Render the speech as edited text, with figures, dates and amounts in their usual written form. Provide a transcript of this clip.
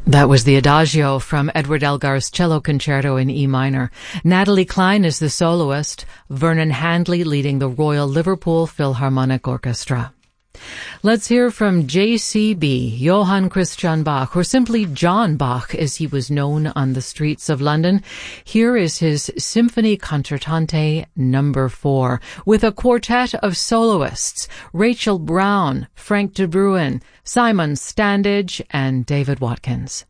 That was the Adagio from Edward Elgar's Cello Concerto in E minor. Natalie Cline is the soloist, Vernon Handley leading the Royal Liverpool Philharmonic Orchestra. Let's hear from JCB, Johann Christian Bach, or simply John Bach as he was known on the streets of London. Here is his Symphony Concertante No. 4, with a quartet of soloists, Rachel Brown, Frank de Bruin, Simon Standage, and David Watkins.